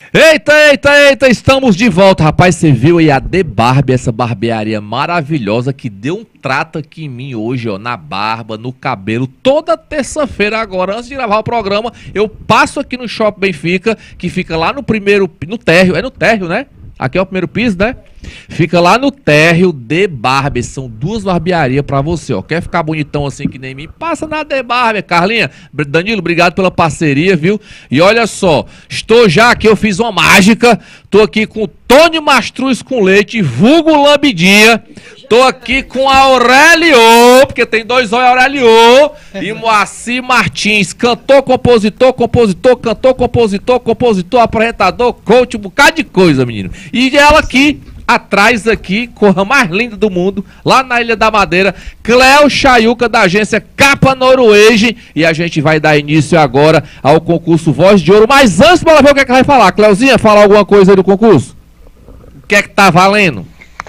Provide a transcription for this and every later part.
Eita, eita, eita, estamos de volta. Rapaz, você viu aí a The Barber, essa barbearia maravilhosa que deu um trato aqui em mim hoje, ó, na barba, no cabelo. Toda terça-feira agora, antes de gravar o programa, eu passo aqui no Shopping Benfica, que fica lá no primeiro, no térreo, é no térreo, né? Aqui é o primeiro piso, né? Fica lá no térreo The Barber. São duas barbearias pra você, ó. Quer ficar bonitão assim que nem mim? Passa na The Barber, Carlinha. Danilo, obrigado pela parceria, viu? E olha só, estou já aqui, eu fiz uma mágica. Tô aqui com o Tony Mastruz com leite, vulgo Lambidinha. Tô aqui com a Aurélio, porque tem dois Aurélio, e Moacir Martins, cantor, compositor, apresentador, coach, um bocado de coisa, menino. E ela aqui, atrás aqui, corra mais linda do mundo, lá na Ilha da Madeira, Cleo Chayuca, da agência Capa Noruege, e a gente vai dar início agora ao concurso Voz de Ouro. Mas antes, bora ver o que é que vai falar. Cleuzinha, fala alguma coisa aí do concurso? O que é que tá valendo?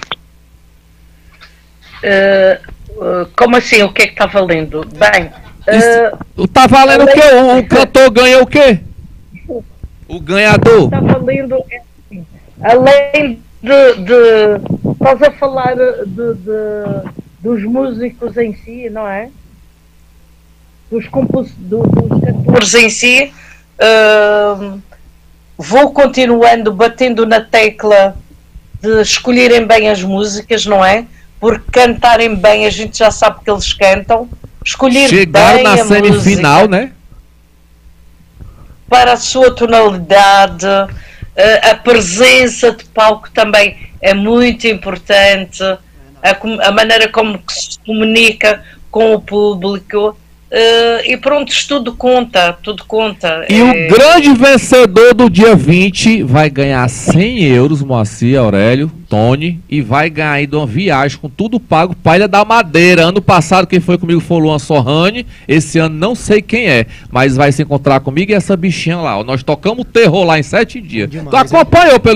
Como assim? O que é que está valendo? Bem, tá valendo o quê? O cantor ganha o quê? O ganhador? Está valendo, assim, além estás a falar dos músicos em si, não é? Dos cantores em si. Vou continuando batendo na tecla de escolherem bem as músicas, não é? Porque cantarem bem, a gente já sabe que eles cantam. Escolher chegaram bem na a semifinal, música, né? para a sua tonalidade, a presença de palco também é muito importante, a maneira como se comunica com o público. E pronto, tudo conta. E o grande vencedor do dia 20 vai ganhar 100 euros, Moacir, Aurélio, Tony, e vai ganhar aí de uma viagem com tudo pago para Ilha da Madeira. Ano passado quem foi comigo foi o Luan Sorrani, esse ano não sei quem é, mas vai se encontrar comigo e essa bichinha lá. Nós tocamos o terror lá em 7 dias. Tu acompanhou pelo